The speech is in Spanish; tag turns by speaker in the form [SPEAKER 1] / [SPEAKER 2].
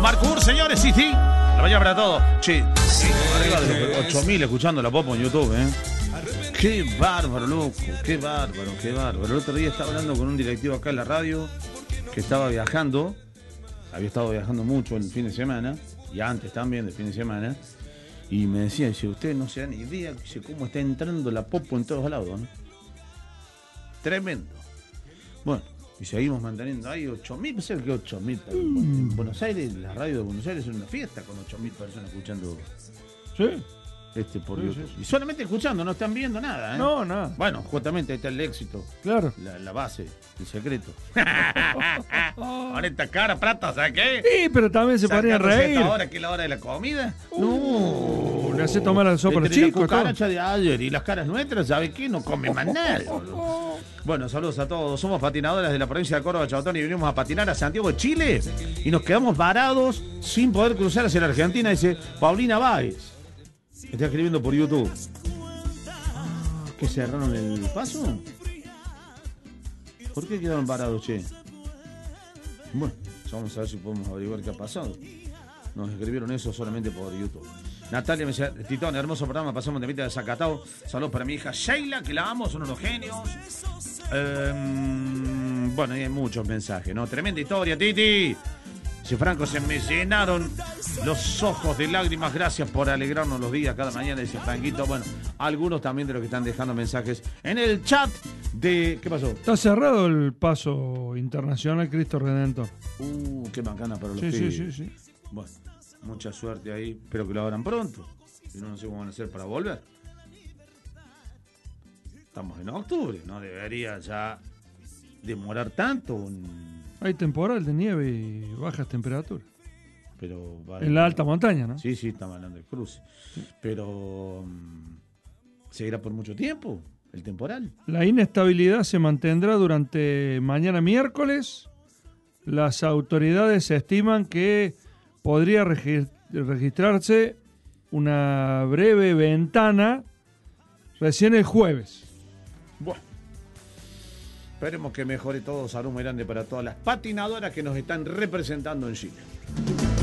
[SPEAKER 1] parkour, señores, sí, sí. La mañana para todos. Che, arriba de los 8.000 escuchando la Popo en YouTube, ¿eh? Qué bárbaro, loco, qué bárbaro, qué bárbaro. El otro día estaba hablando con un directivo acá en la radio que estaba viajando, había estado viajando mucho el fin de semana, y antes también del fin de semana, y me decía, dice, ustedes no se dan idea dice, cómo está entrando la Popo en todos lados, ¿no? Tremendo. Bueno, y seguimos manteniendo ahí 8.000, no sé qué 8.000. En Buenos Aires, la radio de Buenos Aires es una fiesta con 8.000 personas escuchando.
[SPEAKER 2] Sí.
[SPEAKER 1] Por
[SPEAKER 2] Sí,
[SPEAKER 1] YouTube.
[SPEAKER 2] sí, sí.
[SPEAKER 1] Y solamente escuchando, no están viendo nada, ¿eh?
[SPEAKER 2] No, nada.
[SPEAKER 1] Bueno, justamente ahí está el éxito.
[SPEAKER 2] Claro.
[SPEAKER 1] La base, el secreto. Con esta cara, plata, ¿sabes qué?
[SPEAKER 2] Sí, pero también se podría reír.
[SPEAKER 1] ¿Ahora que es la hora de la comida?
[SPEAKER 2] No. Le hace tomar la sopa a los
[SPEAKER 1] Entre
[SPEAKER 2] chicos.
[SPEAKER 1] la cucaracha de ayer y las caras nuestras, ¿sabes qué? No come más nada. Bueno, saludos a todos. Somos patinadoras de la provincia de Córdoba, Chabotón, y venimos a patinar a Santiago de Chile. Y nos quedamos varados sin poder cruzar hacia la Argentina, dice Paulina Báez. Está escribiendo por YouTube. ¿Que cerraron el paso? ¿Por qué quedaron parados, che? Bueno, vamos a ver si podemos averiguar qué ha pasado. Nos escribieron eso solamente por YouTube. Natalia me decía, Titón, hermoso programa, pasamos de mitad de Zacatau. Saludos para mi hija Sheila, que la amo, son unos genios. Bueno, hay muchos mensajes, ¿no? Tremenda historia, Titi. Si Franco, se me llenaron los ojos de lágrimas. Gracias por alegrarnos los días cada mañana, dice Franquito. Bueno, algunos también de los que están dejando mensajes en el chat de... ¿Qué pasó?
[SPEAKER 2] Está cerrado el paso internacional Cristo Redentor.
[SPEAKER 1] Qué macana para los
[SPEAKER 2] Sí.
[SPEAKER 1] Bueno, mucha suerte ahí. Espero que lo abran pronto. Si no, no sé cómo van a hacer para volver. Estamos en octubre. No debería ya demorar tanto.
[SPEAKER 2] Hay temporal de nieve y bajas temperaturas.
[SPEAKER 1] Pero
[SPEAKER 2] en la alta montaña, ¿no?
[SPEAKER 1] Sí, estamos hablando del cruce. Pero ¿seguirá por mucho tiempo el temporal?
[SPEAKER 2] La inestabilidad se mantendrá durante mañana miércoles. Las autoridades estiman que podría registrarse una breve ventana recién el jueves.
[SPEAKER 1] Bueno. Esperemos que mejore todo. Saludo muy grande para todas las patinadoras que nos están representando en Chile.